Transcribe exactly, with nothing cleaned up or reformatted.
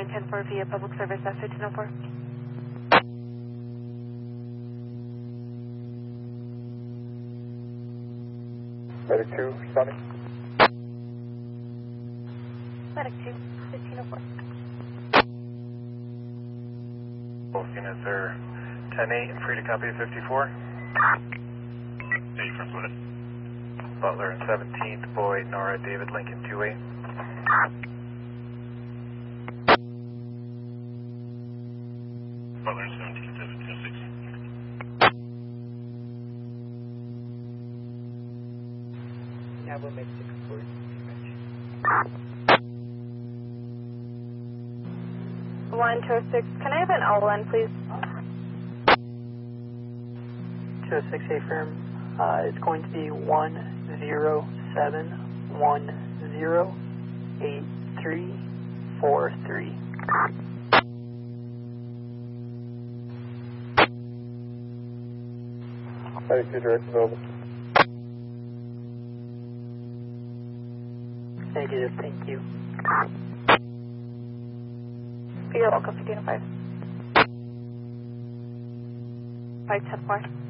nine ten four via public service S fifteen oh four. Medic two, responding. Medic two, fifteen oh four. Both units are ten eight and free to copy fifty-four. Hey, first what? Butler and seventeenth, Boyd, Nora, David, Lincoln, two eight. Butler and seventeenth, seventeen oh six. Yeah, we'll make six four. one two oh six, can I have an L one, please? two oh six affirm. Uh, it's going to be one zero seven one zero eight three four three. Medic two, direct available. Negative, thank you. You're welcome, fifteen oh five. five ten four.